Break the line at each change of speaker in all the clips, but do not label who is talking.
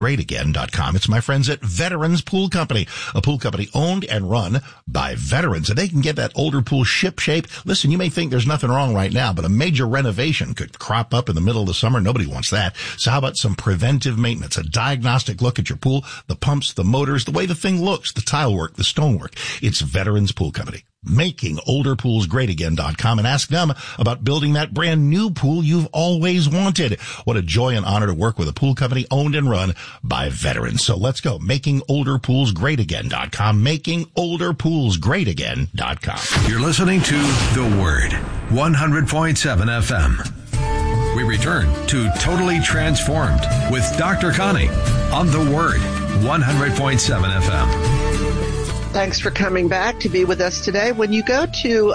GreatAgain.com. It's my friends at Veterans Pool Company, a pool company owned and run by veterans, and they can get that older pool ship shape. Listen, you may think there's nothing wrong right now, but a major renovation could crop up in the middle of the summer. Nobody wants that. So how about some preventive maintenance, a diagnostic look at your pool, the pumps, the motors, the way the thing looks, the tile work, the stonework. It's Veterans Pool Company. Making older pools great again.com, and ask them about building that brand new pool you've always wanted. What a joy and honor to work with a pool company owned and run by veterans. So let's go. Making older pools great again.com. Making older pools great again.com.
You're listening to The Word, 100.7 FM. We return to Totally Transformed with Dr. Connie on The Word, 100.7 FM.
Thanks for coming back to be with us today. When you go to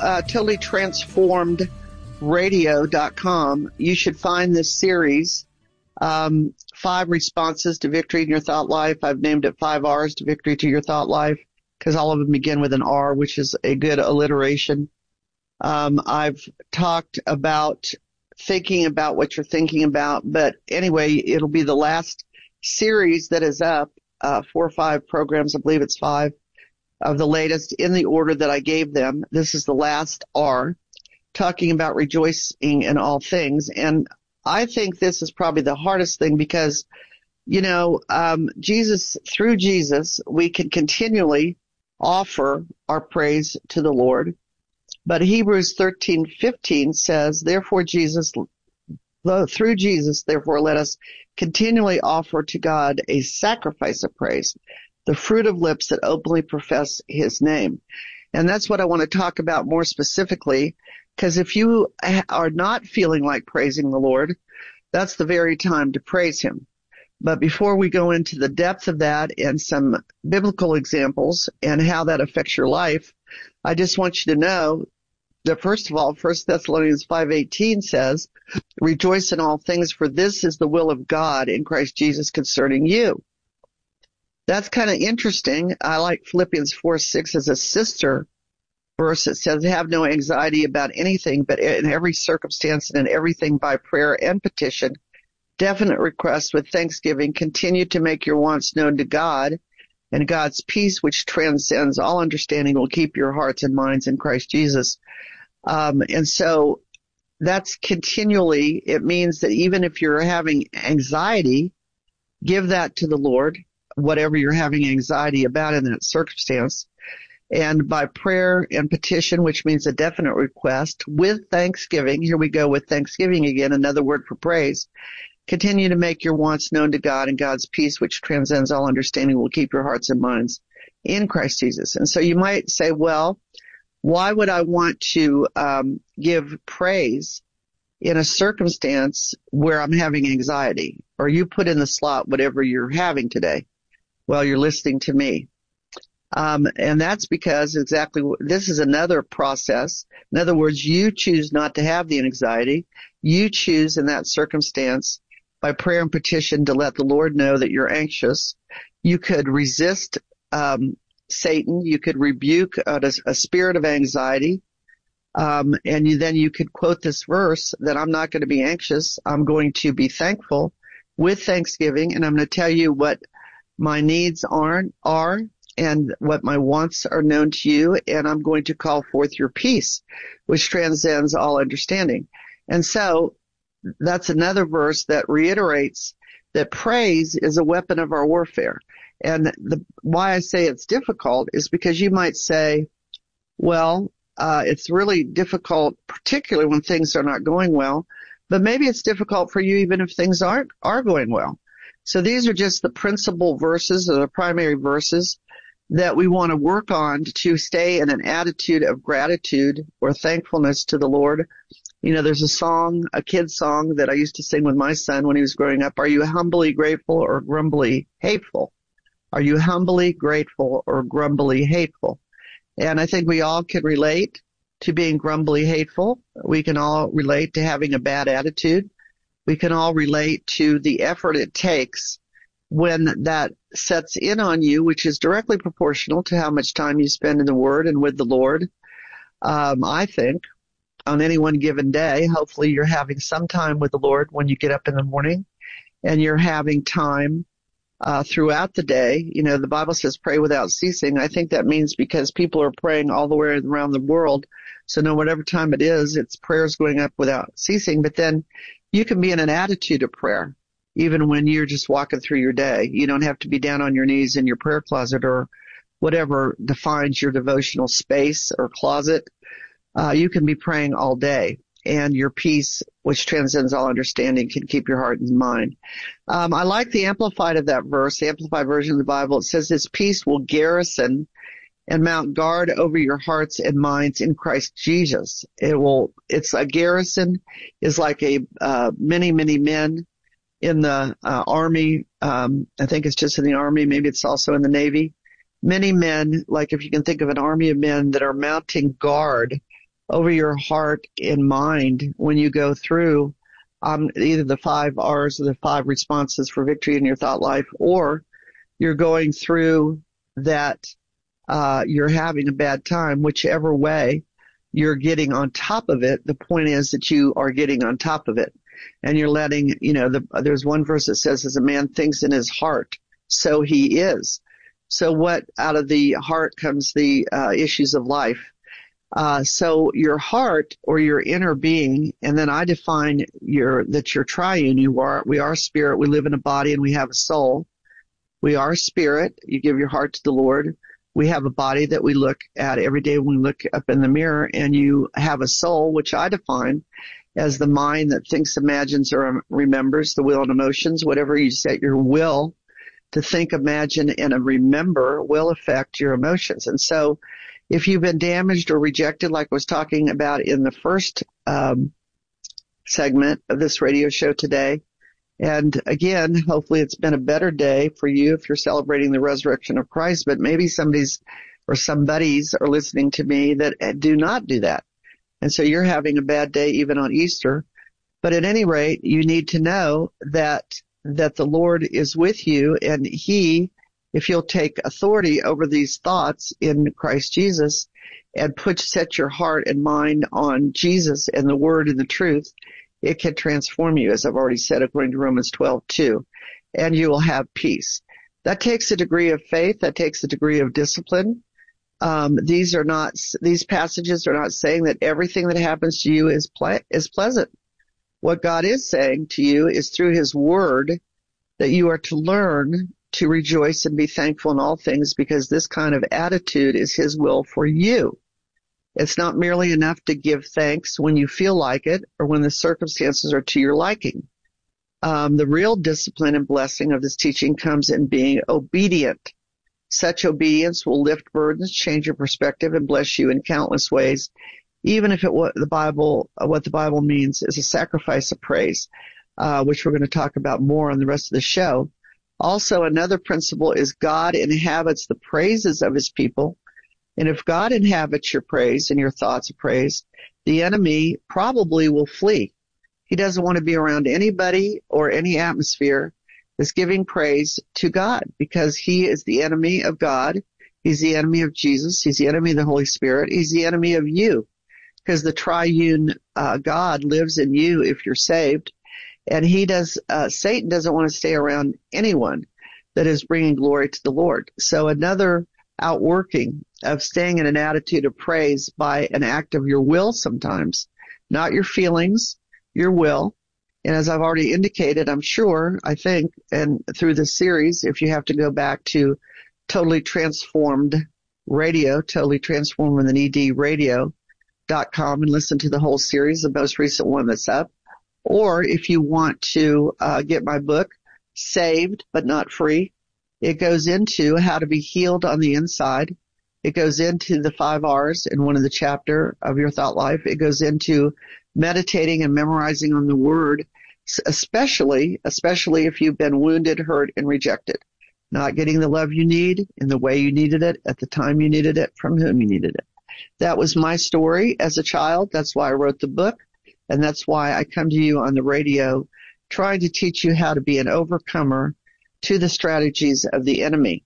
totallytransformedradio.com, you should find this series, 5 responses to victory in your thought life. I've named it 5 R's to victory to your thought life because all of them begin with an R, which is a good alliteration. I've talked about thinking about what you're thinking about, but anyway, it'll be the last series that is up, 4 or 5 programs, I believe it's 5. Of the latest in the order that I gave them. This is the last R, talking about rejoicing in all things. And I think this is probably the hardest thing because, through Jesus, we can continually offer our praise to the Lord. But Hebrews 13:15 says, through Jesus, therefore, let us continually offer to God a sacrifice of praise, the fruit of lips that openly profess his name. And that's what I want to talk about more specifically, because if you are not feeling like praising the Lord, that's the very time to praise him. But before we go into the depth of that and some biblical examples and how that affects your life, I just want you to know that, first of all, 1 Thessalonians 5:18 says, rejoice in all things, for this is the will of God in Christ Jesus concerning you. That's kind of interesting. I like Philippians 4:6 as a sister verse. It says, have no anxiety about anything, but in every circumstance and in everything by prayer and petition, definite requests with thanksgiving, continue to make your wants known to God, and God's peace, which transcends all understanding, will keep your hearts and minds in Christ Jesus. And so that's continually, it means that even if you're having anxiety, give that to the Lord, whatever you're having anxiety about in that circumstance. And by prayer and petition, which means a definite request, with thanksgiving, here we go with thanksgiving again, another word for praise, continue to make your wants known to God, and God's peace, which transcends all understanding, will keep your hearts and minds in Christ Jesus. And so you might say, well, why would I want to give praise in a circumstance where I'm having anxiety? Or you put in the slot whatever you're having today while you're listening to me. And that's because this is another process. In other words, you choose not to have the anxiety. You choose in that circumstance by prayer and petition to let the Lord know that you're anxious. You could resist Satan. You could rebuke a spirit of anxiety. And then you could quote this verse that I'm not going to be anxious. I'm going to be thankful with thanksgiving, and I'm going to tell you what my needs are and what my wants are known to you, and I'm going to call forth your peace, which transcends all understanding. And so that's another verse that reiterates that praise is a weapon of our warfare. And why I say it's difficult is because you might say, well, it's really difficult, particularly when things are not going well, but maybe it's difficult for you even if things are going well. So these are just the principal verses or the primary verses that we want to work on to stay in an attitude of gratitude or thankfulness to the Lord. There's a kid's song that I used to sing with my son when he was growing up. Are you humbly grateful or grumbly hateful? Are you humbly grateful or grumbly hateful? And I think we all can relate to being grumbly hateful. We can all relate to having a bad attitude. We can all relate to the effort it takes when that sets in on you, which is directly proportional to how much time you spend in the Word and with the Lord. I think on any one given day, hopefully you're having some time with the Lord when you get up in the morning, and you're having time throughout the day. You know, the Bible says pray without ceasing. I think that means because people are praying all the way around the world. So no, whatever time it is, it's prayers going up without ceasing. But then you can be in an attitude of prayer, even when you're just walking through your day. You don't have to be down on your knees in your prayer closet or whatever defines your devotional space or closet. You can be praying all day, and your peace, which transcends all understanding, can keep your heart and mind. I like the Amplified of that verse, the Amplified version of the Bible. It says, His peace will garrison and mount guard over your hearts and minds in Christ Jesus. It's a garrison is like a many men in the Army. I think it's just in the Army. Maybe it's also in the Navy. Many men, like if you can think of an army of men that are mounting guard over your heart and mind when you go through either the 5 R's or the 5 responses for victory in your thought life, or you're going through that you're having a bad time, whichever way you're getting on top of it. The point is that you are getting on top of it, and you're letting, there's one verse that says, as a man thinks in his heart, so he is. So what out of the heart comes the issues of life. So your heart or your inner being, and then I define that you're triune. We are spirit. We live in a body and we have a soul. We are spirit. You give your heart to the Lord. We have a body that we look at every day when we look up in the mirror, and you have a soul, which I define as the mind that thinks, imagines, or remembers, the will and emotions. Whatever you set your will to think, imagine, and remember will affect your emotions. And so if you've been damaged or rejected, like I was talking about in the first segment of this radio show today, and again, hopefully it's been a better day for you if you're celebrating the resurrection of Christ, but maybe somebody's are listening to me that do not do that. And so you're having a bad day even on Easter. But at any rate, you need to know that the Lord is with you, and if you'll take authority over these thoughts in Christ Jesus and set your heart and mind on Jesus and the Word and the truth, it can transform you, as I've already said, according to Romans 12:2, and you will have peace. That takes a degree of faith. That takes a degree of discipline. These passages are not saying that everything that happens to you is pleasant. What God is saying to you is through His Word that you are to learn to rejoice and be thankful in all things, because this kind of attitude is His will for you. It's not merely enough to give thanks when you feel like it or when the circumstances are to your liking. The real discipline and blessing of this teaching comes in being obedient. Such obedience will lift burdens, change your perspective, and bless you in countless ways, even if what the Bible means is a sacrifice of praise, which we're going to talk about more on the rest of the show. Also, another principle is God inhabits the praises of His people. And if God inhabits your praise and your thoughts of praise, the enemy probably will flee. He doesn't want to be around anybody or any atmosphere that's giving praise to God, because he is the enemy of God. He's the enemy of Jesus. He's the enemy of the Holy Spirit. He's the enemy of you, because the triune God lives in you if you're saved. And Satan doesn't want to stay around anyone that is bringing glory to the Lord. So another outworking of staying in an attitude of praise by an act of your will sometimes, not your feelings, your will. And as I've already indicated, I think, and through this series, if you have to go back to Totally Transformed Radio, Totally Transformed with an ED radio.com and listen to the whole series, the most recent one that's up. Or if you want to get my book, Saved But Not Free, it goes into how to be healed on the inside. It goes into the 5 R's in one of the chapter of your thought life. It goes into meditating and memorizing on the Word, especially if you've been wounded, hurt, and rejected. Not getting the love you need in the way you needed it, at the time you needed it, from whom you needed it. That was my story as a child. That's why I wrote the book. And that's why I come to you on the radio trying to teach you how to be an overcomer to the strategies of the enemy.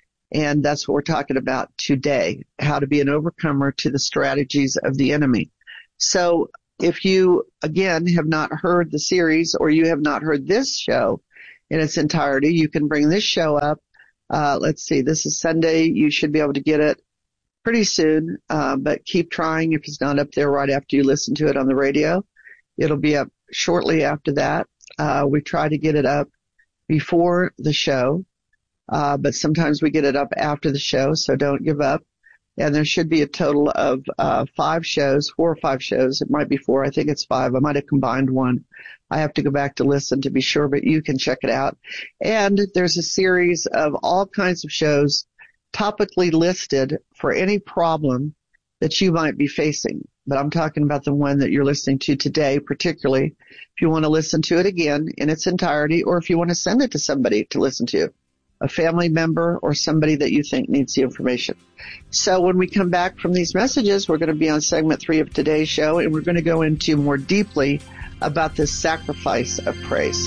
And that's what we're talking about today, how to be an overcomer to the strategies of the enemy. So if you, again, have not heard the series or you have not heard this show, in its entirety. You can bring this show up. Let's see, this is Sunday. You should be able to get it pretty soon, but keep trying. If it's not up there right after you listen to it on the radio, it'll be up shortly after that. We try to get it up before the show, but sometimes we get it up after the show, so don't give up. And there should be a total of 4 or 5 shows. It might be 4. I think it's 5. I might have combined one. I have to go back to listen to be sure, but you can check it out. And there's a series of all kinds of shows topically listed for any problem that you might be facing. But I'm talking about the one that you're listening to today, particularly if you want to listen to it again in its entirety, or if you want to send it to somebody to listen to, a family member or somebody that you think needs the information. So when we come back from these messages, we're going to be on segment 3 of today's show, and we're going to go into more deeply about this sacrifice of praise.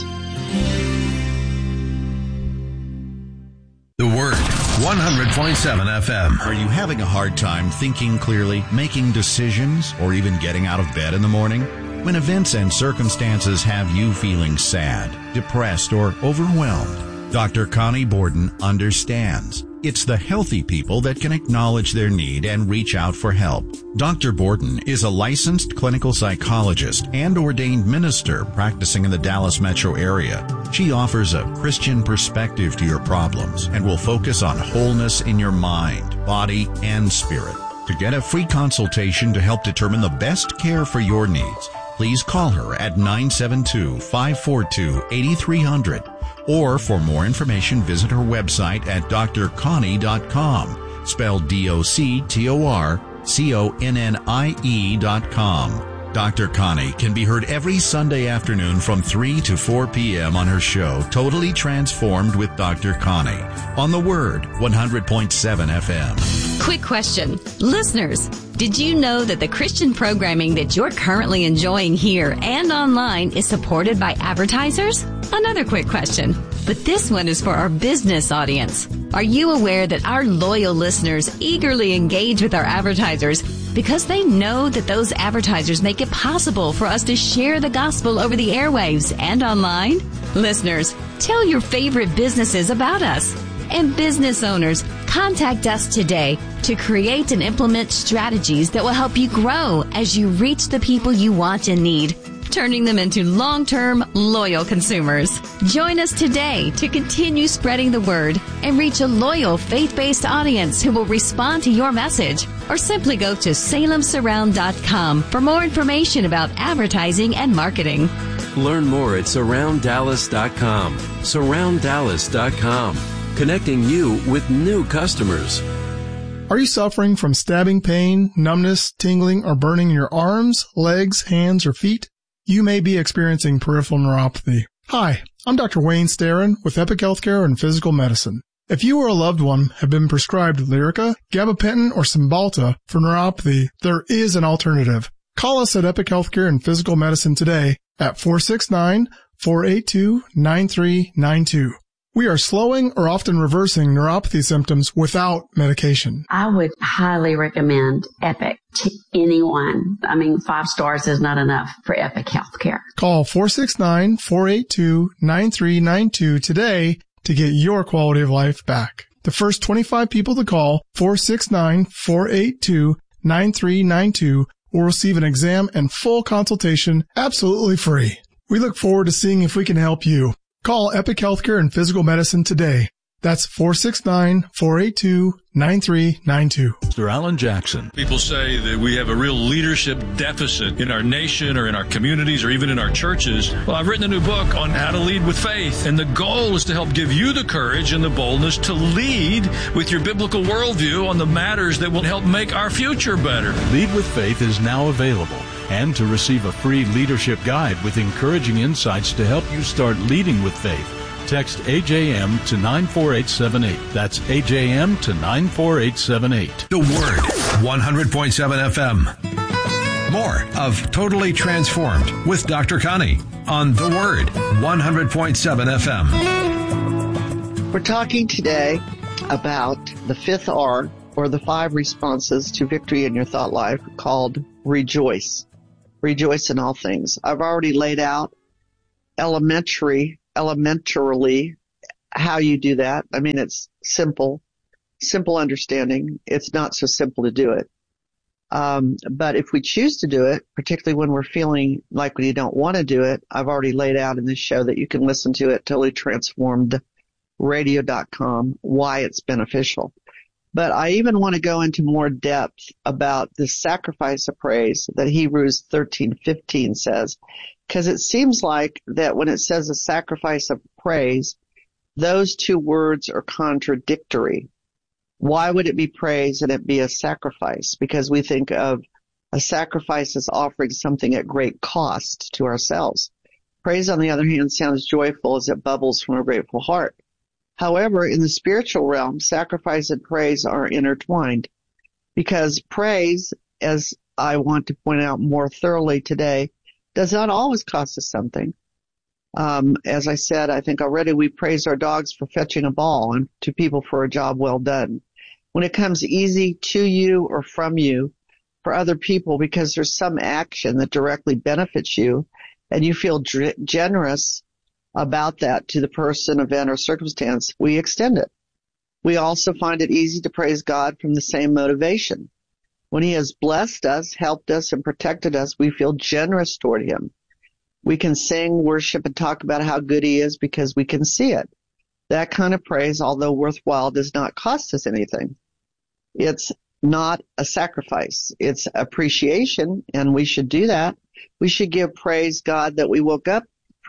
The Word, 100.7 FM.
Are you having a hard time thinking clearly, making decisions, or even getting out of bed in the morning? When events and circumstances have you feeling sad, depressed, or overwhelmed, Dr. Connie Borden understands. It's the healthy people that can acknowledge their need and reach out for help. Dr. Borden is a licensed clinical psychologist and ordained minister practicing in the Dallas metro area. She offers a Christian perspective to your problems and will focus on wholeness in your mind, body, and spirit. To get a free consultation to help determine the best care for your needs, please call her at 972-542-8300. Or for more information, visit her website at drconnie.com, spelled DOCTORCONNIE.com. Dr. Connie can be heard every Sunday afternoon from 3 to 4 p.m. on her show, Totally Transformed with Dr. Connie, on The Word, 100.7 FM.
Quick question. Listeners, did you know that the Christian programming that you're currently enjoying here and online is supported by advertisers? Another quick question, but this one is for our business audience. Are you aware that our loyal listeners eagerly engage with our advertisers because they know that those advertisers make it possible for us to share the gospel over the airwaves and online? Listeners, tell your favorite businesses about us. And business owners, contact us today to create and implement strategies that will help you grow as you reach the people you want and need, turning them into long-term, loyal consumers. Join us today to continue spreading the word and reach a loyal, faith-based audience who will respond to your message. Or simply go to salemsurround.com for more information about advertising and marketing.
Learn more at surrounddallas.com. Surrounddallas.com. Connecting you with new customers.
Are you suffering from stabbing pain, numbness, tingling, or burning in your arms, legs, hands, or feet? You may be experiencing peripheral neuropathy. Hi, I'm Dr. Wayne Starin with Epic Healthcare and Physical Medicine. If you or a loved one have been prescribed Lyrica, gabapentin, or Cymbalta for neuropathy, there is an alternative. Call us at Epic Healthcare and Physical Medicine today at 469-482-9392. We are slowing or often reversing neuropathy symptoms without medication.
I would highly recommend Epic to anyone. 5 stars is not enough for Epic Healthcare.
Call 469-482-9392 today to get your quality of life back. The first 25 people to call 469-482-9392 will receive an exam and full consultation absolutely free. We look forward to seeing if we can help you. Call Epic Healthcare and Physical Medicine today. That's 469-482-9392.
Mr. Alan Jackson.
People say that we have a real leadership deficit in our nation or in our communities or even in our churches. Well, I've written a new book on how to lead with faith, and the goal is to help give you the courage and the boldness to lead with your biblical worldview on the matters that will help make our future better.
Lead with Faith is now available. And to receive a free leadership guide with encouraging insights to help you start leading with faith, text AJM to 94878. That's AJM to 94878.
The Word, 100.7 FM. More of Totally Transformed with Dr. Connie on The Word, 100.7 FM.
We're talking today about the 5th R, or the 5 responses to victory in your thought life, called rejoice. Rejoice in all things. I've already laid out elementary elementarily how you do that. I mean, it's simple understanding. It's not so simple to do it. But if we choose to do it, particularly when we're feeling like we don't want to do it, I've already laid out in this show that you can listen to at totallytransformedradio.com why it's beneficial. But I even want to go into more depth about the sacrifice of praise that Hebrews 13:15 says, because it seems like that when it says a sacrifice of praise, those two words are contradictory. Why would it be praise and it be a sacrifice? Because we think of a sacrifice as offering something at great cost to ourselves. Praise, on the other hand, sounds joyful as it bubbles from a grateful heart. However, in the spiritual realm, sacrifice and praise are intertwined, because praise, as I want to point out more thoroughly today, does not always cost us something. As I said, I think already we praise our dogs for fetching a ball and to people for a job well done. When it comes easy to you or from you for other people because there's some action that directly benefits you and you feel generous about that to the person, event, or circumstance, we extend it. We also find it easy to praise God from the same motivation. When He has blessed us, helped us, and protected us, we feel generous toward Him. We can sing, worship, and talk about how good He is because we can see it. That kind of praise, although worthwhile, does not cost us anything. It's not a sacrifice. It's appreciation, and we should do that. We should give praise to God that we woke up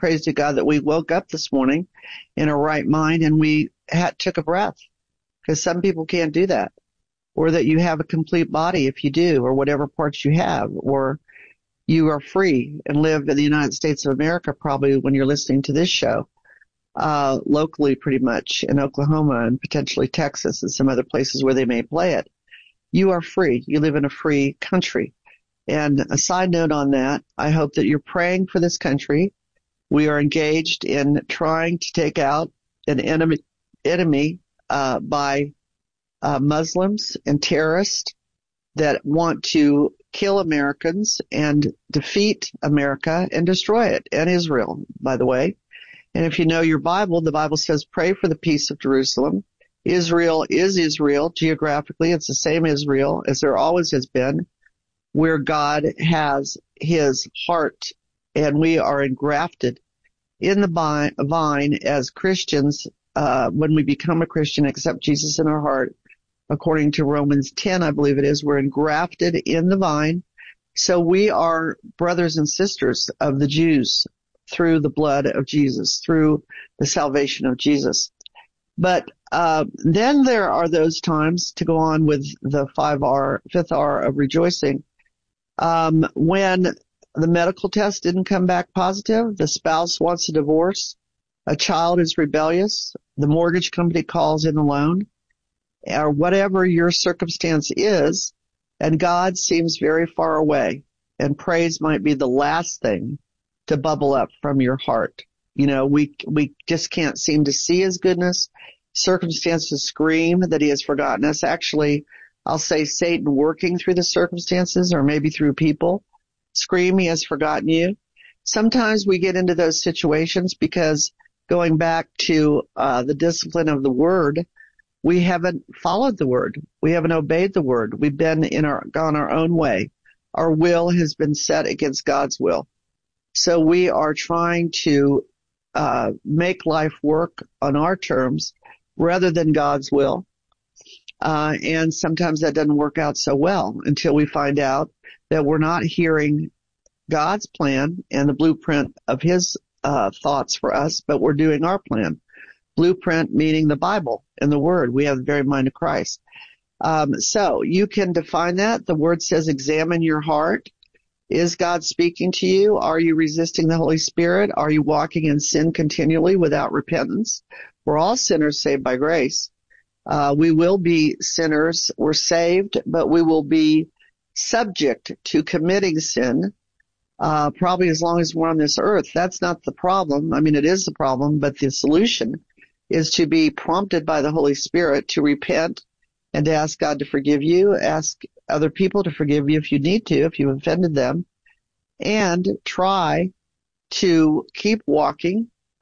this morning in a right mind and we took a breath, because some people can't do that. Or that you have a complete body if you do, or whatever parts you have, or you are free and live in the United States of America probably when you're listening to this show, locally pretty much in Oklahoma and potentially Texas and some other places where they may play it. You are free. You live in a free country. And a side note on that, I hope that you're praying for this country. We are engaged in trying to take out an enemy by Muslims and terrorists that want to kill Americans and defeat America and destroy it, and Israel, by the way. And if you know your Bible, the Bible says pray for the peace of Jerusalem. Israel is Israel. Geographically, it's the same Israel as there always has been, where God has His heart, and we are engrafted in the vine as Christians when we become a Christian, accept Jesus in our heart. According to Romans 10, I believe it is, we're engrafted in the vine. So we are brothers and sisters of the Jews through the blood of Jesus, through the salvation of Jesus. But then there are those times, to go on with the fifth R of rejoicing, when the medical test didn't come back positive, the spouse wants a divorce, a child is rebellious, the mortgage company calls in a loan, or whatever your circumstance is, and God seems very far away, and praise might be the last thing to bubble up from your heart. You know, we just can't seem to see His goodness. Circumstances scream that He has forgotten us. Actually, I'll say Satan working through the circumstances, or maybe through people, scream He has forgotten you. Sometimes we get into those situations because, going back to the discipline of the Word, we haven't followed the Word. We haven't obeyed the Word. We've been gone our own way. Our will has been set against God's will. So we are trying to make life work on our terms rather than God's will. And sometimes that doesn't work out so well until we find out that we're not hearing God's plan and the blueprint of His thoughts for us, but we're doing our plan. Blueprint meaning the Bible and the Word. We have the very mind of Christ. So you can define that. The Word says examine your heart. Is God speaking to you? Are you resisting the Holy Spirit? Are you walking in sin continually without repentance? We're all sinners saved by grace. We will be sinners. We're saved, but we will be subject to committing sin probably as long as we're on this earth. That's not the problem. I mean, it is the problem, but the solution is to be prompted by the Holy Spirit to repent and to ask God to forgive you, ask other people to forgive you if you need to, if you've offended them, and try to keep walking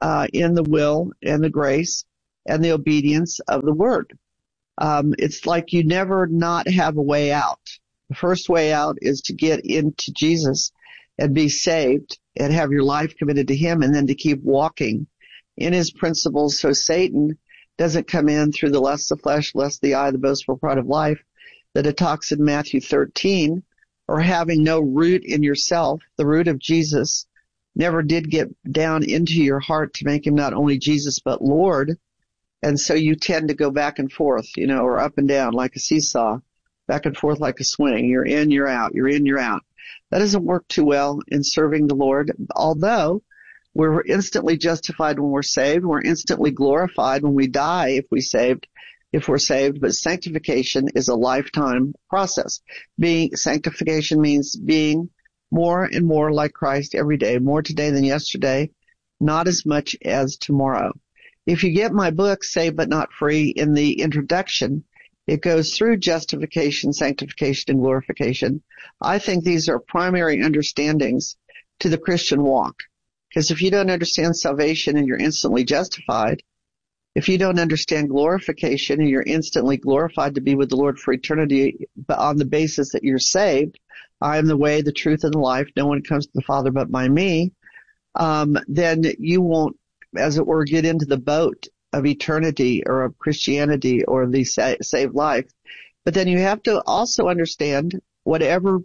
in the will and the grace and the obedience of the word. It's like you never not have a way out. The first way out is to get into Jesus and be saved and have your life committed to him, and then to keep walking in his principles so Satan doesn't come in through the lust of the flesh, lust of the eye, the boastful pride of life, that it talks in Matthew 13, or having no root in yourself. The root of Jesus never did get down into your heart to make him not only Jesus but Lord. And so you tend to go back and forth, or up and down like a seesaw, back and forth like a swing. You're in, you're out, you're in, you're out. That doesn't work too well in serving the Lord, although we're instantly justified when we're saved. We're instantly glorified when we die if we're saved. But sanctification is a lifetime process. Sanctification means being more and more like Christ every day, more today than yesterday, not as much as tomorrow. If you get my book, Saved But Not Free, in the introduction, it goes through justification, sanctification, and glorification. I think these are primary understandings to the Christian walk. Because if you don't understand salvation and you're instantly justified, if you don't understand glorification and you're instantly glorified to be with the Lord for eternity, but on the basis that you're saved, I am the way, the truth, and the life, no one comes to the Father but by me, then you won't, as it were, get into the boat of eternity or of Christianity or the saved life. But then you have to also understand whatever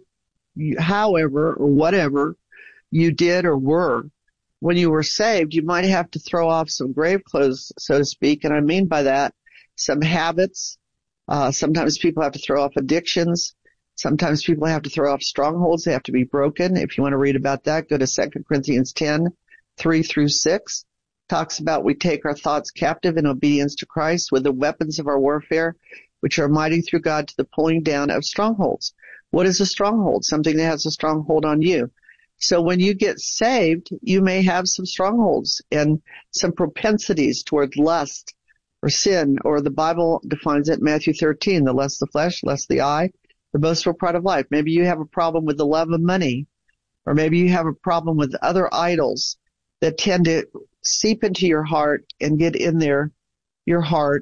you did or were when you were saved, you might have to throw off some grave clothes, so to speak. And I mean by that some habits. Sometimes people have to throw off addictions. Sometimes people have to throw off strongholds. They have to be broken. If you want to read about that, go to 2 Corinthians 10, 3-6. Talks about we take our thoughts captive in obedience to Christ with the weapons of our warfare, which are mighty through God to the pulling down of strongholds. What is a stronghold? Something that has a stronghold on you. So when you get saved, you may have some strongholds and some propensities toward lust or sin, or the Bible defines it, Matthew 13, the lust of the flesh, lust of the eye, the boastful pride of life. Maybe you have a problem with the love of money, or maybe you have a problem with other idols that tend to seep into your heart and get in there, your heart,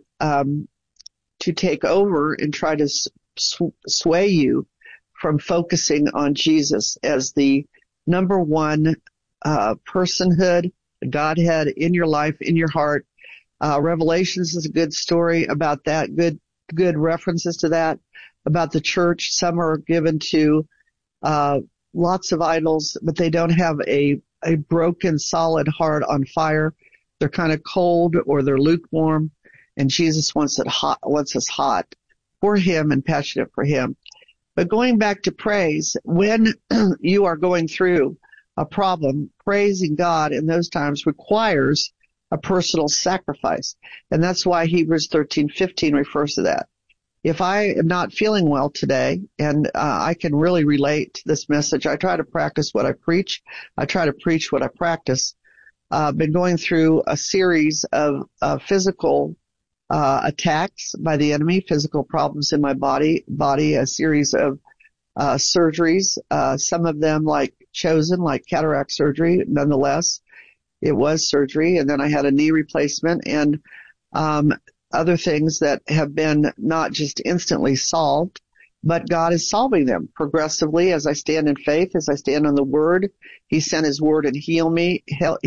to take over and try to sway you from focusing on Jesus as the number one personhood, Godhead in your life, in your heart. Revelations is a good story about that, good references to that, about the church. Some are given to lots of idols, but they don't have a broken, solid heart on fire. They're kind of cold or they're lukewarm, and Jesus wants us hot for him and passionate for him. But going back to praise, when you are going through a problem, praising God in those times requires a personal sacrifice. And that's why Hebrews 13:15 refers to that. If I am not feeling well today, and I can really relate to this message, I try to practice what I preach. I try to preach what I practice. I've been going through a series of physical attacks by the enemy, physical problems in my body, a series of surgeries, some of them like cataract surgery. Nonetheless, it was surgery. And then I had a knee replacement and other things that have been not just instantly solved, but God is solving them progressively as I stand in faith, as I stand on the word. He sent his word and healed me.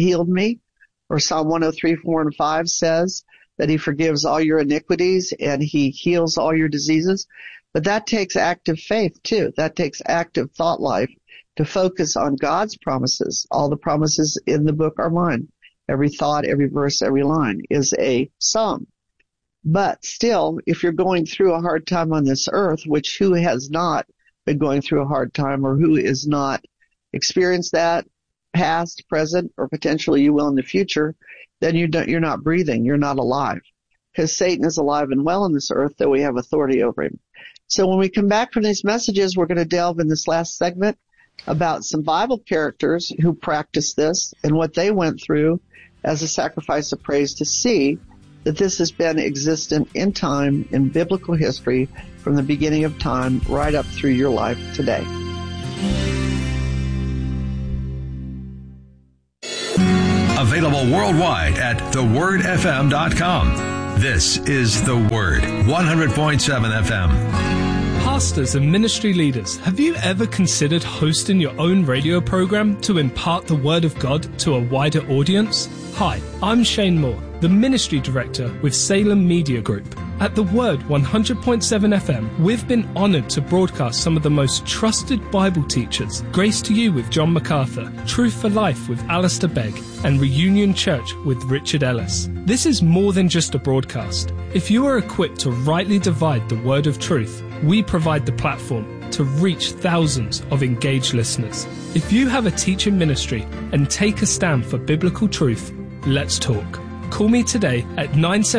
Or Psalm 103:4-5 says that he forgives all your iniquities and he heals all your diseases. But that takes active faith too. That takes active thought life to focus on God's promises. All the promises in the book are mine. Every thought, every verse, every line is a psalm. But still, if you're going through a hard time on this earth, which who has not been going through a hard time, or who is not experienced that, past, present, or potentially you will in the future, then you're not breathing. You're not alive. Because Satan is alive and well in this earth, though we have authority over him. So when we come back from these messages, we're going to delve in this last segment about some Bible characters who practiced this and what they went through as a sacrifice of praise, to see that this has been existent in time, in biblical history, from the beginning of time right up through your life today.
Available Available worldwide at thewordfm.com. This is The Word, 100.7 FM.
Pastors and ministry leaders, have you ever considered hosting your own radio program to impart the Word of God to a wider audience? Hi, I'm Shane Moore, the Ministry Director with Salem Media Group. At The Word 100.7 FM, we've been honored to broadcast some of the most trusted Bible teachers. Grace to You with John MacArthur, Truth for Life with Alistair Begg, and Reunion Church with Richard Ellis. This is more than just a broadcast. If you are equipped to rightly divide the word of truth, we provide the platform to reach thousands of engaged listeners. If you have a teaching ministry and take a stand for biblical truth, let's talk. Call me today at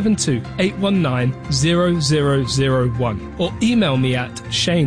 972-819-0001 or email me at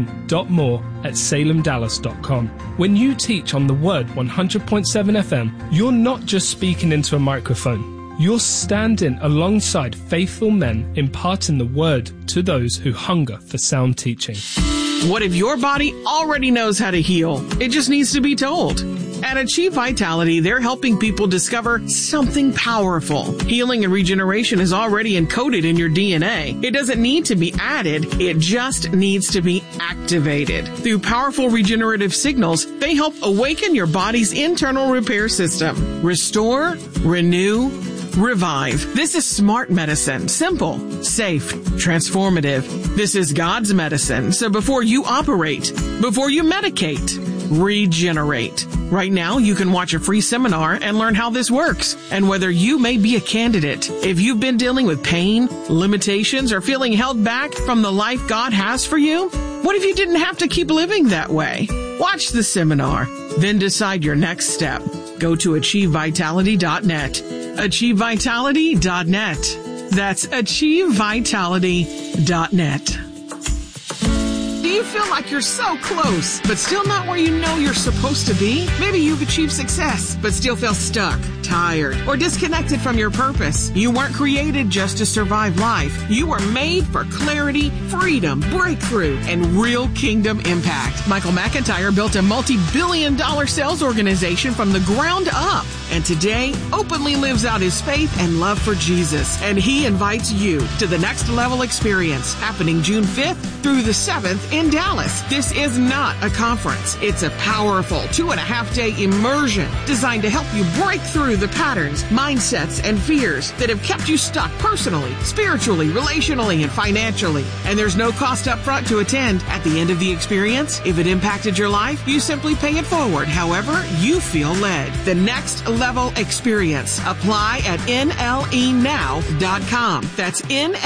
shane.moore@salemdallas.com. When you teach on the Word 100.7 FM, you're not just speaking into a microphone. You're standing alongside faithful men imparting the Word to those who hunger for sound teaching.
What if your body already knows how to heal? It just needs to be told. At Achieve Vitality, they're helping people discover something powerful. Healing and regeneration is already encoded in your DNA. It doesn't need to be added. It just needs to be activated. Through powerful regenerative signals, they help awaken your body's internal repair system. Restore, renew, revive. This is smart medicine. Simple, safe, transformative. This is God's medicine. So before you operate, before you medicate, regenerate. Right now, you can watch a free seminar and learn how this works and whether you may be a candidate. If you've been dealing with pain, limitations, or feeling held back from the life God has for you, what if you didn't have to keep living that way? Watch the seminar, then decide your next step. Go to achievevitality.net. achievevitality.net. That's achievevitality.net. Do you feel like you're so close, but still not where you know you're supposed to be? Maybe you've achieved success, but still feel stuck, tired, or disconnected from your purpose. You weren't created just to survive life. You were made for clarity, freedom, breakthrough, and real kingdom impact. Michael McIntyre built a multi-billion-dollar sales organization from the ground up, and today openly lives out his faith and love for Jesus. And he invites you to the Next Level Experience, happening June 5th through the 7th in Dallas. This is not a conference. It's a powerful 2.5-day immersion designed to help you break through the patterns, mindsets, and fears that have kept you stuck personally, spiritually, relationally, and financially. And there's no cost up front to attend. At the end of the experience, if it impacted your life, you simply pay it forward however you feel led. The Next Level Experience. Apply at NLEnow.com. That's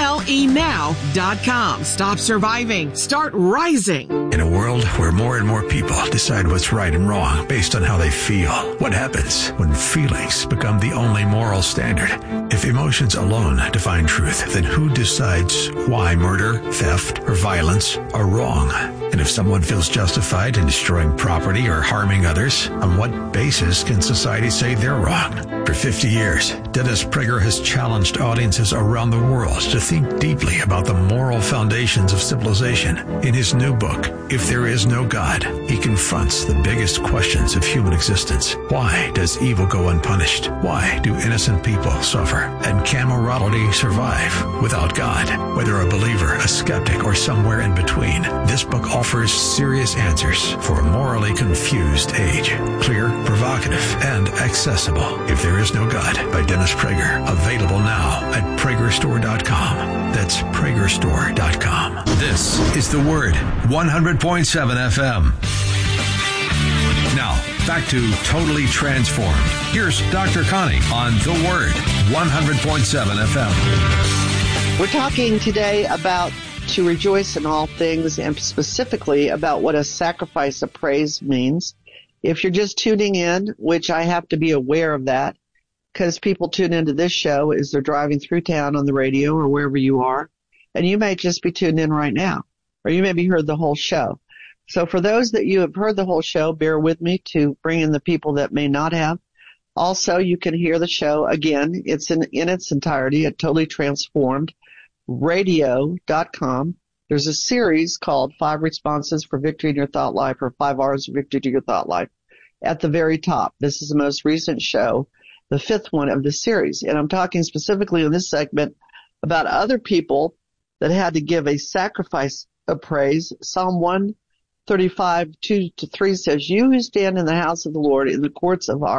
NLEnow.com. Stop surviving. Start rising.
In a world where more and more people decide what's right and wrong based on how they feel, what happens when feelings become the only moral standard? If emotions alone define truth, then who decides why murder, theft, or violence are wrong? And if someone feels justified in destroying property or harming others, on what basis can society say they're wrong? For 50 years, Dennis Prager has challenged audiences around the world to think deeply about the moral foundations of civilization. In his new book, If There Is No God, he confronts the biggest questions of human existence. Why does evil go unpunished? Why do innocent people suffer? And can morality survive without God? Whether a believer, a skeptic, or somewhere in between, this book offers serious answers for a morally confused age. Clear, provocative, and accessible. If There Is No God by Dennis Prager. Available now at PragerStore.com. That's PragerStore.com. This is The Word, 100.7 FM. Now, back to Totally Transformed. Here's Dr. Connie on The Word, 100.7 FM.
We're talking today about to rejoice in all things, and specifically about what a sacrifice of praise means. If you're just tuning in, which I have to be aware of that, because people tune into this show as they're driving through town on the radio or wherever you are, and you may just be tuned in right now, or you maybe heard the whole show. So for those that you have heard the whole show, bear with me to bring in the people that may not have. Also, you can hear the show again. It's in its entirety at totallytransformedradio.com. There's a series called 5 Responses for Victory in Your Thought Life, or 5 R's of Victory to Your Thought Life, at the very top. This is the most recent show. the fifth one of this series. And I'm talking specifically in this segment about other people that had to give a sacrifice of praise. Psalm 135, 2-3 says, "You who stand in the house of the Lord, in the courts of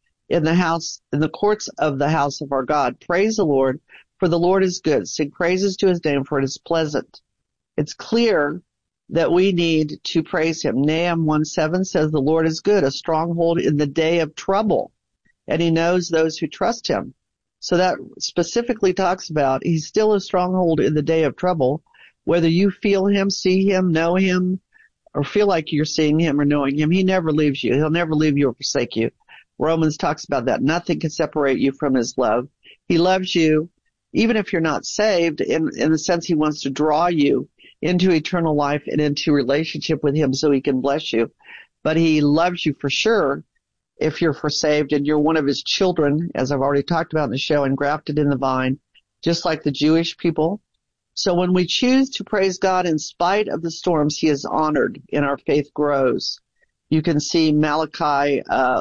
the house of our God, praise the Lord, for the Lord is good. Sing praises to his name, for it is pleasant." It's clear that we need to praise him. Nahum 1:7 says, "The Lord is good, a stronghold in the day of trouble, and he knows those who trust him." So that specifically talks about he's still a stronghold in the day of trouble, whether you feel him, see him, know him, or feel like you're seeing him or knowing him. He never leaves you. He'll never leave you or forsake you. Romans talks about that. Nothing can separate you from his love. He loves you, even if you're not saved, in the sense he wants to draw you into eternal life and into relationship with him so he can bless you. But he loves you for sure if you're saved and you're one of his children, as I've already talked about in the show, and grafted in the vine, just like the Jewish people. So when we choose to praise God in spite of the storms, he is honored and our faith grows. You can see Malachi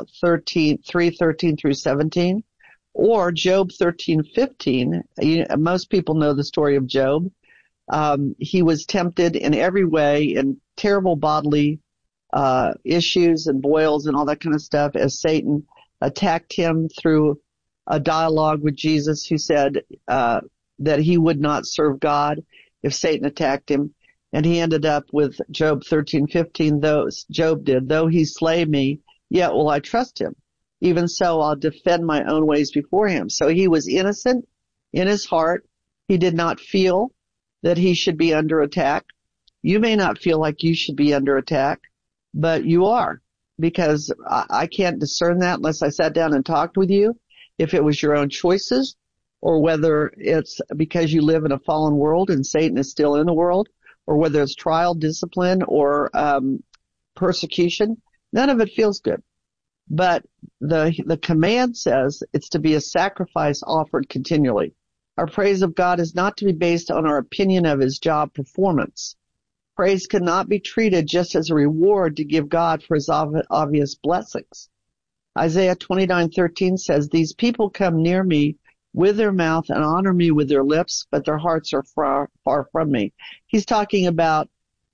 3:13 through 17, or Job 13:15. Most people know the story of Job. He was tempted in every way, in terrible bodily issues and boils and all that kind of stuff, as Satan attacked him through a dialogue with Jesus, who said that he would not serve God if Satan attacked him. And he ended up with Job 13:15, though he slay me, yet will I trust him. Even so, I'll defend my own ways before him. So he was innocent in his heart. He did not feel that he should be under attack. You may not feel like you should be under attack, but you are, because I can't discern that unless I sat down and talked with you, if it was your own choices, or whether it's because you live in a fallen world and Satan is still in the world, or whether it's trial, discipline, or persecution. None of it feels good. But the command says it's to be a sacrifice offered continually. Our praise of God is not to be based on our opinion of his job performance. Praise cannot be treated just as a reward to give God for his obvious blessings. Isaiah 29:13 says, "These people come near me with their mouth and honor me with their lips, but their hearts are far from me." He's talking about,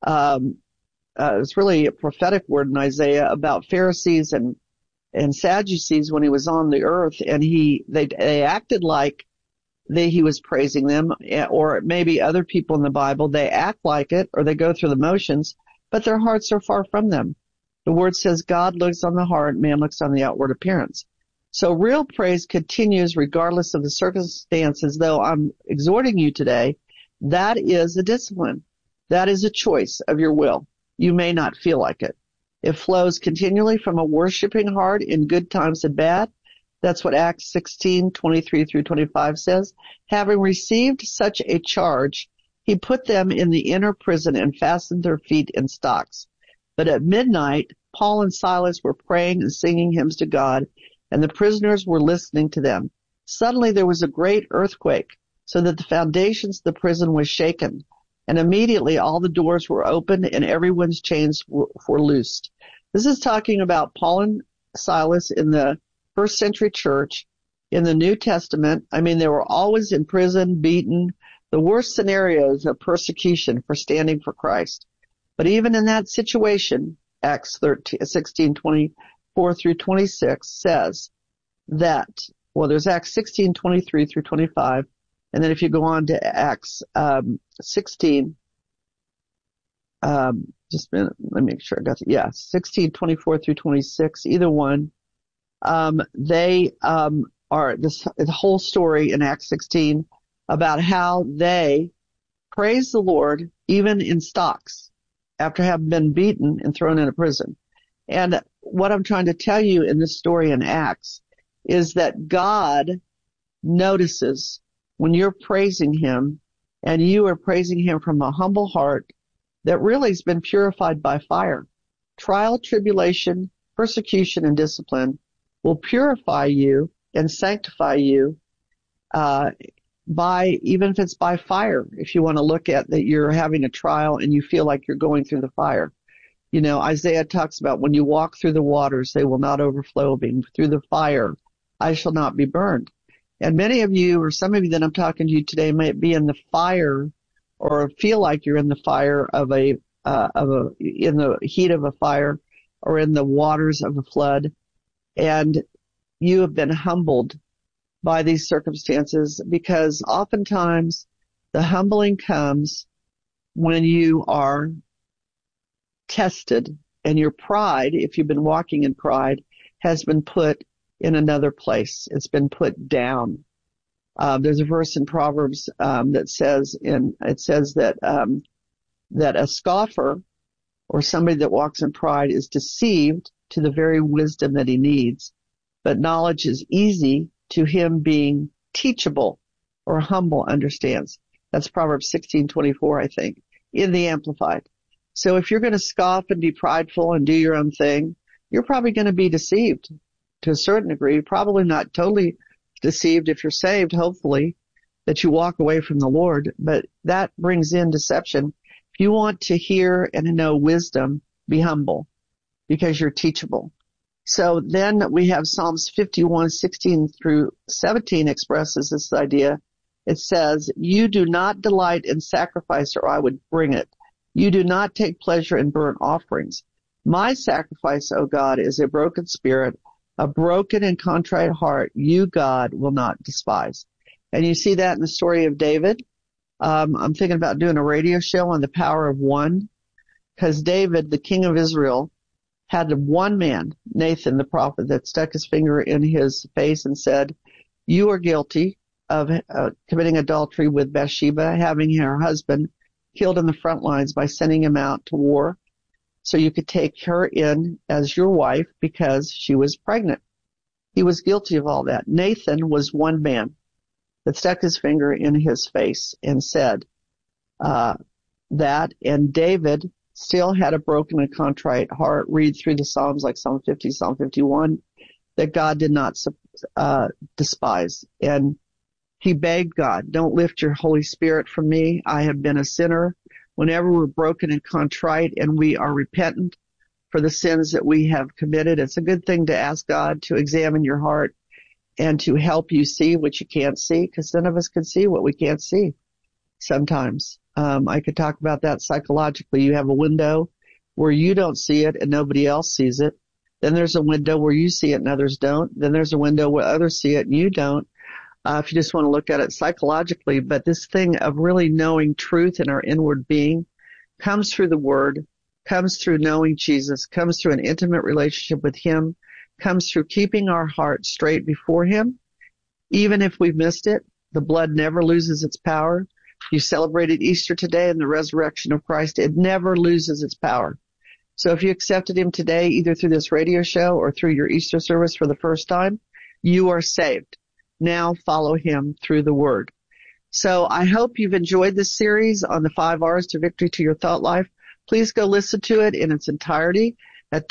it's really a prophetic word in Isaiah about Pharisees and Sadducees when he was on the earth, and they acted like he was praising them, or maybe other people in the Bible, they act like it, or they go through the motions, but their hearts are far from them. The word says God looks on the heart, man looks on the outward appearance. So real praise continues regardless of the circumstances. Though I'm exhorting you today, that is a discipline. That is a choice of your will. You may not feel like it. It flows continually from a worshiping heart in good times and bad. That's what Acts 16:23 through 25 says. Having received such a charge, he put them in the inner prison and fastened their feet in stocks. But at midnight, Paul and Silas were praying and singing hymns to God, and the prisoners were listening to them. Suddenly there was a great earthquake, so that the foundations of the prison was shaken, and immediately all the doors were opened and everyone's chains were loosed. This is talking about Paul and Silas in the first century church in the New Testament. I mean, they were always in prison, beaten, the worst scenarios of persecution for standing for Christ. But even in that situation, Acts 16:24 through 26 says that, well, there's Acts 16:23 through 25, and then if you go on to Acts 16, just a minute, let me make sure I got it. Yeah, 16:24 through 26, either one. They are the whole story in Acts 16 about how they praise the Lord even in stocks after having been beaten and thrown in a prison. And what I'm trying to tell you in this story in Acts is that God notices when you're praising him, and you are praising him from a humble heart that really has been purified by fire. Trial, tribulation, persecution, and discipline will purify you and sanctify you even if it's by fire. If you want to look at that, you're having a trial and you feel like you're going through the fire. You know, Isaiah talks about when you walk through the waters, they will not overflow me. Through the fire, I shall not be burned. And many of you, or some of you that I'm talking to you today, might be in the fire, or feel like you're in the fire in the heat of a fire, or in the waters of a flood, and you have been humbled by these circumstances, because oftentimes the humbling comes when you are tested, and your pride, if you've been walking in pride, has been put in another place. It's been put down. There's a verse in Proverbs that says that a scoffer, or somebody that walks in pride, is deceived to the very wisdom that he needs. But knowledge is easy to him being teachable, or humble understands. That's Proverbs 16:24, I think, in the Amplified. So if you're going to scoff and be prideful and do your own thing, you're probably going to be deceived to a certain degree. Probably not totally deceived if you're saved, hopefully, that you walk away from the Lord. But that brings in deception. If you want to hear and to know wisdom, be humble, because you're teachable. So then we have Psalms 51:16-17 expresses this idea. It says, "You do not delight in sacrifice, or I would bring it. You do not take pleasure in burnt offerings. My sacrifice, O God, is a broken spirit, a broken and contrite heart. You, God, will not despise." And you see that in the story of David. I'm thinking about doing a radio show on the power of one, because David, the king of Israel, had one man, Nathan the prophet, that stuck his finger in his face and said, "You are guilty of committing adultery with Bathsheba, having her husband killed in the front lines by sending him out to war, so you could take her in as your wife because she was pregnant." He was guilty of all that. Nathan was one man that stuck his finger in his face and said that, and David still had a broken and contrite heart. Read through the Psalms like Psalm 50, Psalm 51, that God did not despise. And he begged God, "Don't lift your Holy Spirit from me. I have been a sinner." Whenever we're broken and contrite and we are repentant for the sins that we have committed, it's a good thing to ask God to examine your heart and to help you see what you can't see, because none of us can see what we can't see sometimes. I could talk about that psychologically. You have a window where you don't see it and nobody else sees it. Then there's a window where you see it and others don't. Then there's a window where others see it and you don't. If you just want to look at it psychologically. But this thing of really knowing truth in our inward being comes through the Word, comes through knowing Jesus, comes through an intimate relationship with Him, comes through keeping our heart straight before Him. Even if we've missed it, the blood never loses its power. You celebrated Easter today and the resurrection of Christ. It never loses its power. So if you accepted Him today, either through this radio show or through your Easter service for the first time, you are saved. Now follow Him through the Word. So I hope you've enjoyed this series on the 5 R's to Victory to Your Thought Life. Please go listen to it in its entirety at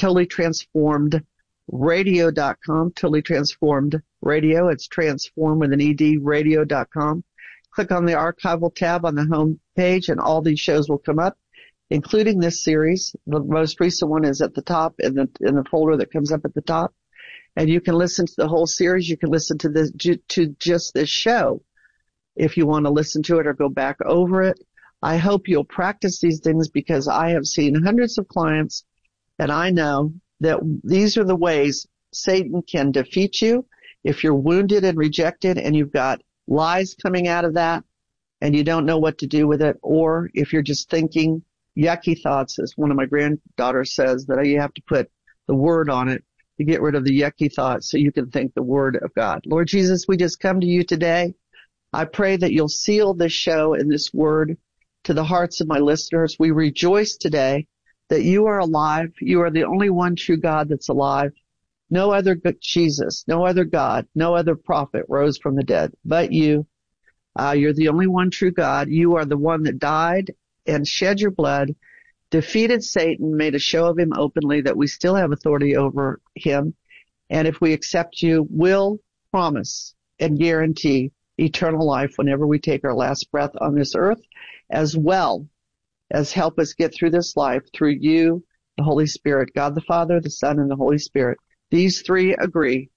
totallytransformedradio.com, Totally Transformed Radio. It's transform with an ED, radio.com. Click on the archival tab on the home page and all these shows will come up, including this series. The most recent one is at the top in the folder that comes up at the top. And you can listen to the whole series. You can listen to just this show if you want to listen to it or go back over it. I hope you'll practice these things, because I have seen hundreds of clients, and I know that these are the ways Satan can defeat you if you're wounded and rejected and you've got lies coming out of that and you don't know what to do with it, or if you're just thinking yucky thoughts, as one of my granddaughters says, that you have to put the Word on it to get rid of the yucky thoughts so you can think the Word of God. Lord Jesus, we just come to you today. I pray that you'll seal this show and this word to the hearts of my listeners. We rejoice today that you are alive. You are the only one true God that's alive. No other Jesus, no other God, no other prophet rose from the dead but you. You're the only one true God. You are the one that died and shed your blood, defeated Satan, made a show of him openly, that we still have authority over him. And if we accept you, will promise and guarantee eternal life whenever we take our last breath on this earth, as well as help us get through this life through you, the Holy Spirit, God the Father, the Son, and the Holy Spirit. These three agree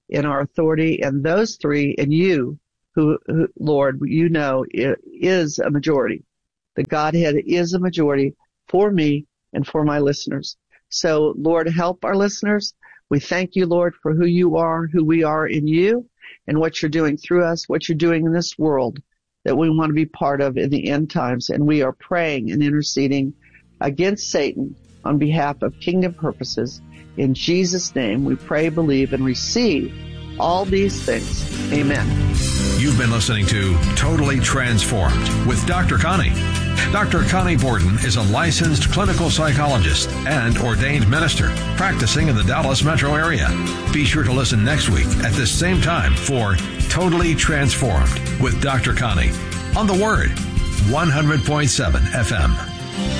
in our authority, and those three in you, who Lord, you know, is a majority. The Godhead is a majority for me and for my listeners. So, Lord, help our listeners. We thank you, Lord, for who you are, who we are in you, and what you're doing through us, what you're doing in this world that we want to be part of in the end times. And we are praying and interceding against Satan on behalf of kingdom purposes. In Jesus' name, we pray, believe, and receive all these things. Amen.
You've been listening to Totally Transformed with Dr. Connie. Dr. Connie Borden is a licensed clinical psychologist and ordained minister practicing in the Dallas metro area. Be sure to listen next week at this same time for Totally Transformed with Dr. Connie on The Word, 100.7 FM.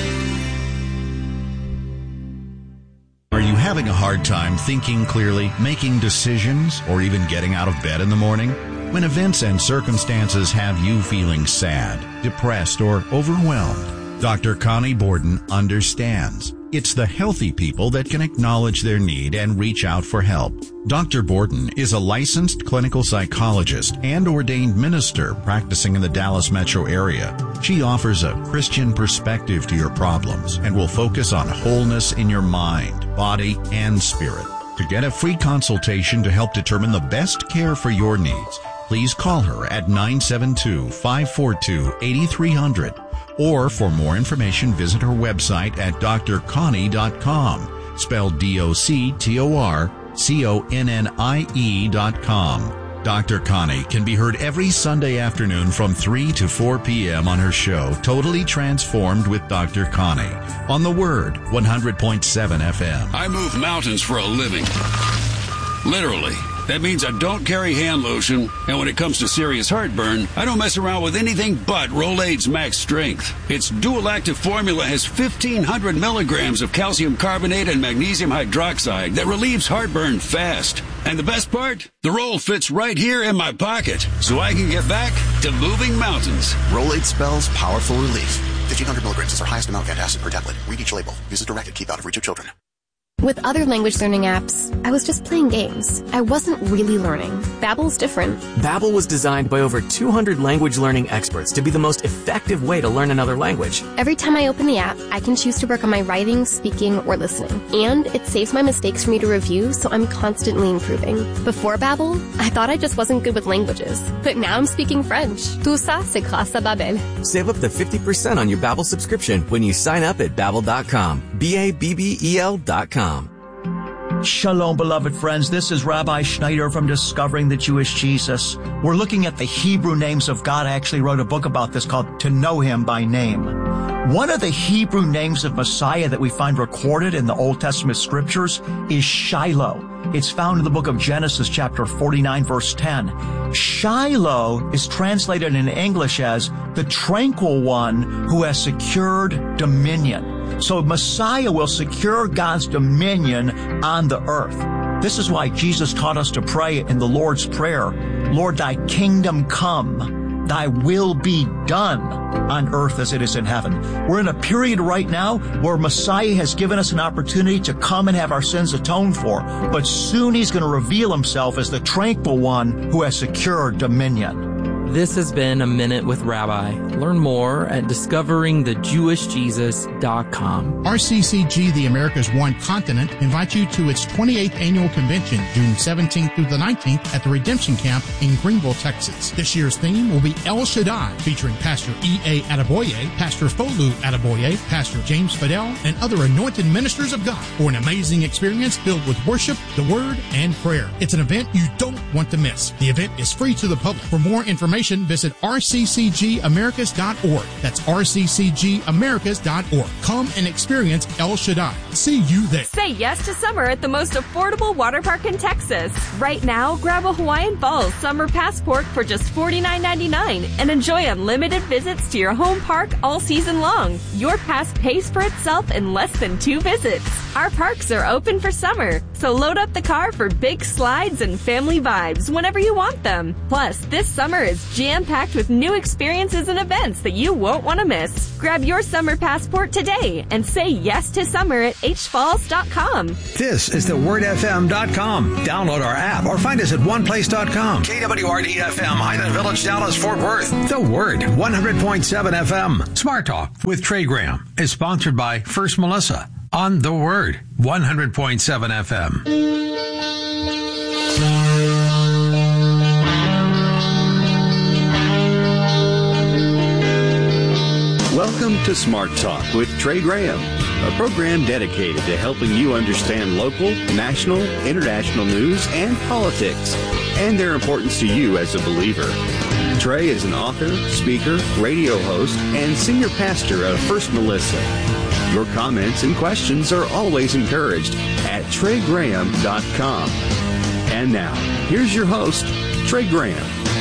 Are you having a hard time thinking clearly, making decisions, or even getting out of bed in the morning? When events and circumstances have you feeling sad, depressed, or overwhelmed, Dr. Connie Borden understands. It's the healthy people that can acknowledge their need and reach out for help. Dr. Borden is a licensed clinical psychologist and ordained minister practicing in the Dallas metro area. She offers a Christian perspective to your problems and will focus on wholeness in your mind, body, and spirit. To get a free consultation to help determine the best care for your needs, please call her at 972-542-8300. Or for more information, visit her website at drconnie.com, spelled DOCTORCONNIE.com. Dr. Connie can be heard every Sunday afternoon from 3 to 4 p.m. on her show, Totally Transformed with Dr. Connie, on The Word, 100.7 FM.
I move mountains for a living. Literally. That means I don't carry hand lotion, and when it comes to serious heartburn, I don't mess around with anything but Rolaids Max Strength. Its dual-active formula has 1,500 milligrams of calcium carbonate and magnesium hydroxide that relieves heartburn fast. And the best part? The roll fits right here in my pocket, so I can get back to moving mountains.
Rolaids spells powerful relief. 1,500 milligrams is our highest amount of antacid per tablet. Read each label. Use as directed. Keep out of reach of children.
With other language learning apps, I was just playing games. I wasn't really learning. Babbel's different.
Babbel was designed by over 200 language learning experts to be the most effective way to learn another language.
Every time I open the app, I can choose to work on my writing, speaking, or listening. And it saves my mistakes for me to review, so I'm constantly improving. Before Babbel, I thought I just wasn't good with languages. But now I'm speaking French. Tout ça, c'est grâce à Babbel.
Save up to 50% on your Babbel subscription when you sign up at Babbel.com. Babbel.com.
Shalom, beloved friends. This is Rabbi Schneider from Discovering the Jewish Jesus. We're looking at the Hebrew names of God. I actually wrote a book about this called To Know Him by Name. One of the Hebrew names of Messiah that we find recorded in the Old Testament scriptures is Shiloh. It's found in the book of Genesis, chapter 49, verse 10. Shiloh is translated in English as the tranquil one who has secured dominion. So Messiah will secure God's dominion on the earth. This is why Jesus taught us to pray in the Lord's Prayer, Lord, thy kingdom come, thy will be done on earth as it is in heaven. We're in a period right now where Messiah has given us an opportunity to come and have our sins atoned for, but soon he's going to reveal himself as the tranquil one who has secured dominion.
This has been A Minute with Rabbi. Learn more at discoveringthejewishjesus.com.
RCCG, the America's One Continent, invites you to its 28th annual convention, June 17th through the 19th at the Redemption Camp in Greenville, Texas. This year's theme will be El Shaddai, featuring Pastor E.A. Adeboye, Pastor Folu Adeboye, Pastor James Fidel, and other anointed ministers of God for an amazing experience filled with worship, the Word, and prayer. It's an event you don't want to miss. The event is free to the public. For more information, visit rccgamericas.org. That's rccgamericas.org. Come and experience El Shaddai. See you there.
Say yes to summer at the most affordable water park in Texas. Right now, grab a Hawaiian Falls summer passport for just $49.99 and enjoy unlimited visits to your home park all season long. Your pass pays for itself in less than 2 visits. Our parks are open for summer, so load up the car for big slides and family vibes whenever you want them. Plus, this summer is jam-packed with new experiences and events that you won't want to miss. Grab your summer passport today and say yes to summer at hfalls.com.
This is thewordfm.com. Download our app or find us at oneplace.com. KWRD-FM, Highland Village, Dallas, Fort Worth. The Word, 100.7 FM. Smart Talk with Trey Graham is sponsored by First Melissa on The Word, 100.7 FM.
Welcome to Smart Talk with Trey Graham, a program dedicated to helping you understand local, national, international news and politics, and their importance to you as a believer. Trey is an author, speaker, radio host, and senior pastor of First Melissa. Your comments and questions are always encouraged at TreyGraham.com. And now, here's your host, Trey Graham.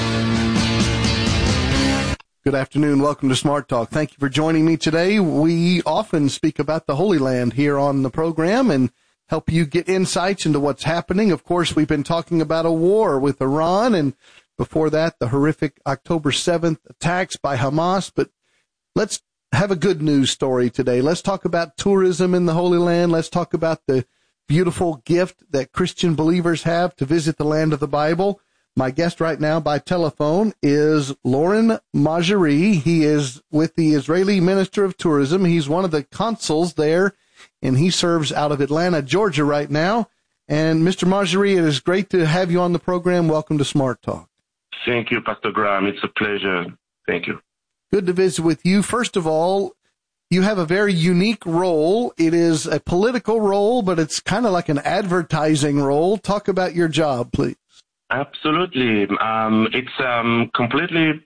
Good afternoon. Welcome to Smart Talk. Thank you for joining me today. We often speak about the Holy Land here on the program and help you get insights into what's happening. Of course, we've been talking about a war with Iran, and before that, the horrific October 7th attacks by Hamas. But let's have a good news story today. Let's talk about tourism in the Holy Land. Let's talk about the beautiful gift that Christian believers have to visit the land of the Bible. My guest right now by telephone is Loren Margerie. He is with the Israeli Minister of Tourism. He's one of the consuls there, and he serves out of Atlanta, Georgia right now. And Mr. Margerie, it is great to have you on the program. Welcome to Smart Talk.
Thank you, Pastor Graham. It's a pleasure. Thank you.
Good to visit with you. First of all, you have a very unique role. It is a political role, but it's kind of like an advertising role. Talk about your job, please.
Absolutely. It's completely,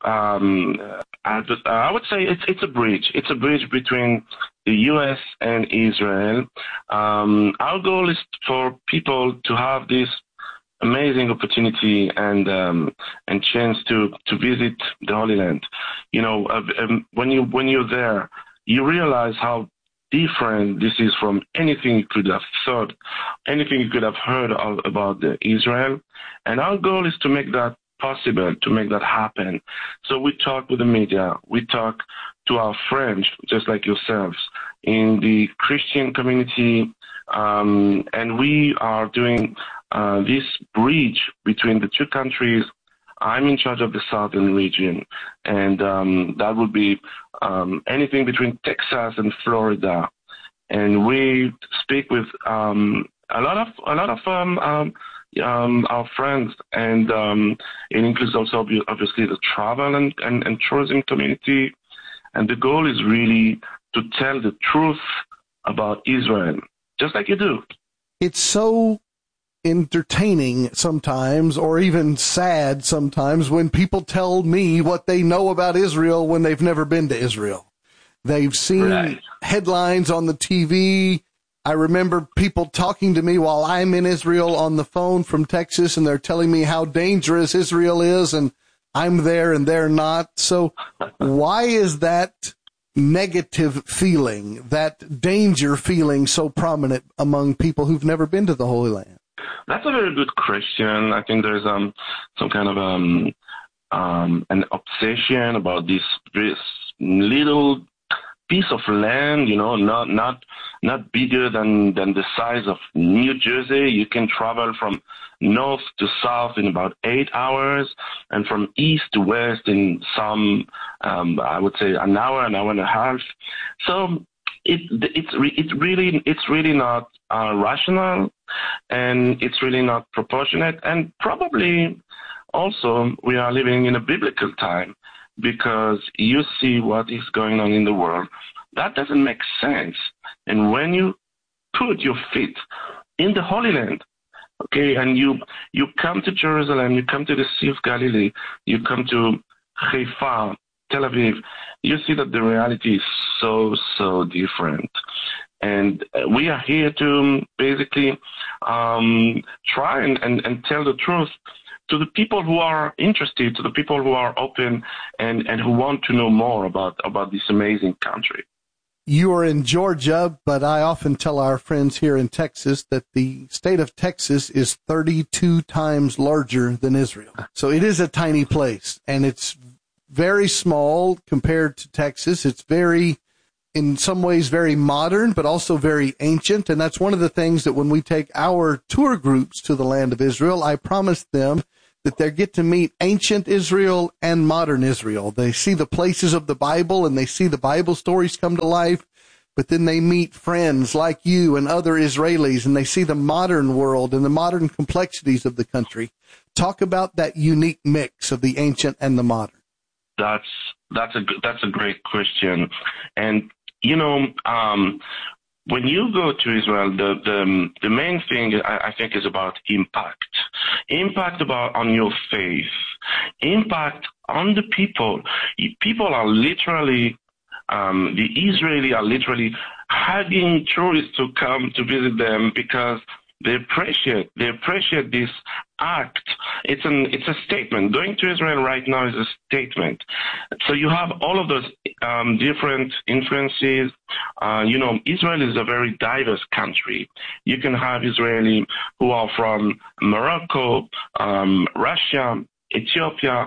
I would say it's a bridge. It's a bridge between the U.S. and Israel. Our goal is for people to have this amazing opportunity and chance to visit the Holy Land. You know, when you're there, you realize how different this is from anything you could have thought, anything you could have heard about Israel. And our goal is to make that possible, to make that happen. So we talk with the media, we talk to our friends, just like yourselves, in the Christian community, and we are doing this bridge between the two countries. I'm in charge of the southern region, and that would be anything between Texas and Florida. And we speak with a lot of our friends, and it includes also obviously the travel and tourism community. And the goal is really to tell the truth about Israel, just like you do.
It's so entertaining sometimes, or even sad sometimes, when people tell me what they know about Israel when they've never been to Israel. They've seen headlines on the TV. I remember people talking to me while I'm in Israel on the phone from Texas, and they're telling me how dangerous Israel is, and I'm there and they're not. So why is that negative feeling, that danger feeling, so prominent among people who've never been to the Holy Land?
That's a very good question. I think there's some kind of an obsession about this little piece of land, you know, not bigger than the size of New Jersey. You can travel from north to south in about 8 hours, and from east to west in some, I would say, an hour and a half. So it's really not rational, and it's really not proportionate, and probably also we are living in a biblical time, because you see what is going on in the world. That doesn't make sense. And when you put your feet in the Holy Land, okay, and you come to Jerusalem, you come to the Sea of Galilee, you come to Haifa, Tel Aviv, you see that the reality is so different. And we are here to basically try and tell the truth to the people who are interested, to the people who are open and who want to know more about this amazing country.
you are in Georgia, but I often tell our friends here in Texas that the state of Texas is 32 times larger than Israel. So it is a tiny place, and it's very small compared to Texas. It's in some ways, very modern, but also very ancient. And that's one of the things that when we take our tour groups to the land of Israel, I promise them that they get to meet ancient Israel and modern Israel. They see the places of the Bible and they see the Bible stories come to life, but then they meet friends like you and other Israelis, and they see the modern world and the modern complexities of the country. Talk about that unique mix of the ancient and the modern.
That's a great question. And, when you go to Israel, the main thing I think is about impact on your faith, impact on the people. People are literally, the Israelis are literally having tourists to come to visit them because they appreciate this act. It's a statement. Going to Israel right now is a statement. So you have all of those different influences. Israel is a very diverse country. You can have Israelis who are from Morocco, Russia, Ethiopia,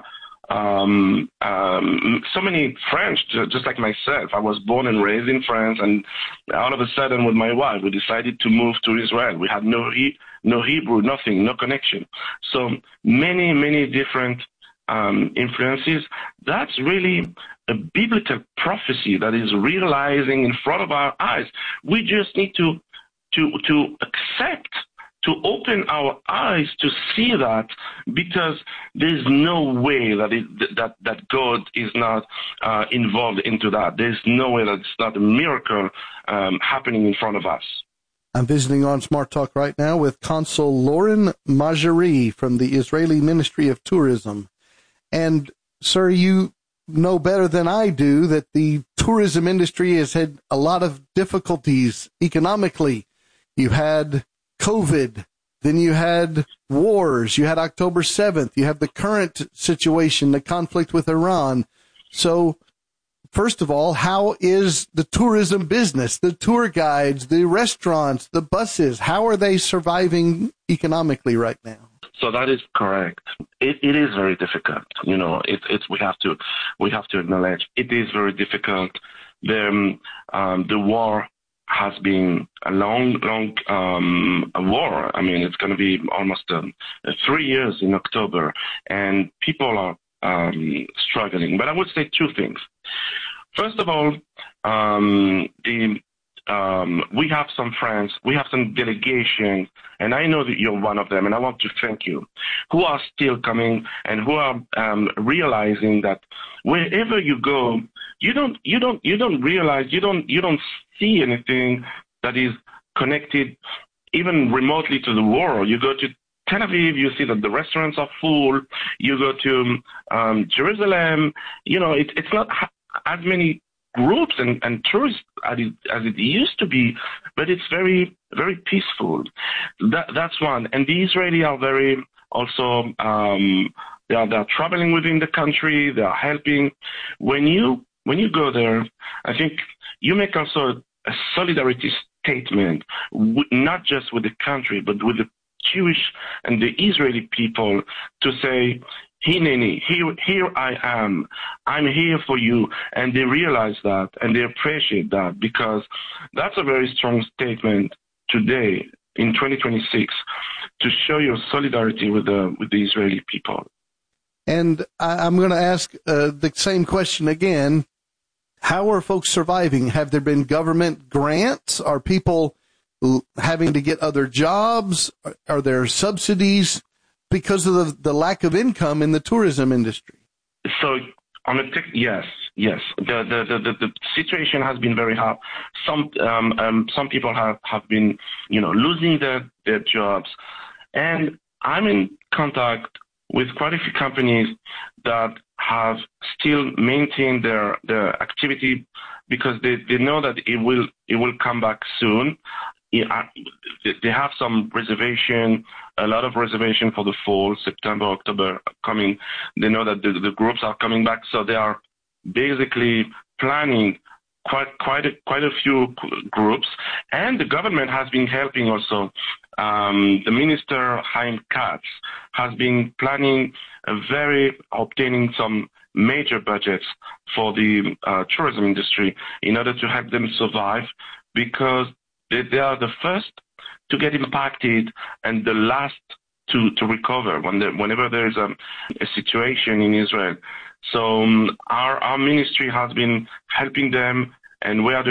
so many French, just like myself. I was born and raised in France, and all of a sudden with my wife, we decided to move to Israel. We had no Hebrew, nothing, no connection. So many different influences. That's really a biblical prophecy that is realizing in front of our eyes. We just need to accept, to open our eyes to see that, because there's no way that God is not involved into that. There's no way that it's not a miracle happening in front of us.
I'm visiting on Smart Talk right now with Consul Lauren Majari from the Israeli Ministry of Tourism. And, sir, you know better than I do that the tourism industry has had a lot of difficulties economically. You had COVID, then you had wars, you had October 7th, you have the current situation, the conflict with Iran. So, first of all, how is the tourism business, the tour guides, the restaurants, the buses, how are they surviving economically right now?
So that is correct. It is very difficult. We have to acknowledge it is very difficult. The war has been a long war. I mean, it's going to be almost 3 years in October, and people are struggling. But I would say two things. First of all, we have some friends, we have some delegations, and I know that you're one of them, and I want to thank you, who are still coming and who are realizing that wherever you go, you don't realize, you don't see anything that is connected even remotely to the war. You go to Tel Aviv, you see that the restaurants are full. You go to Jerusalem, it's not as many groups and tourists as it used to be, but it's very, very peaceful. That's one. And the Israelis are very also, they're traveling within the country, they are helping. When you go there, I think you make also a solidarity statement, not just with the country, but with the Jewish and the Israeli people, to say, Hineni, here I am. I'm here for you. And they realize that and they appreciate that, because that's a very strong statement today in 2026 to show your solidarity with the Israeli people.
And I'm going to ask the same question again. How are folks surviving? Have there been government grants? Are people having to get other jobs? Are there subsidies because of the lack of income in the tourism industry?
So, yes. The situation has been very hard. Some people have been, losing their jobs, and I'm in contact with quite a few companies that have still maintained their activity because they know that it will come back soon. They have some reservation, a lot of reservation for the fall, September, October coming. They know that the groups are coming back, so they are basically planning quite a few groups, and the government has been helping also. The minister Chaim Katz has been planning obtaining some major budgets for the tourism industry in order to help them survive, because they are the first to get impacted and the last to recover whenever there is a situation in Israel. So our ministry has been helping them, and we are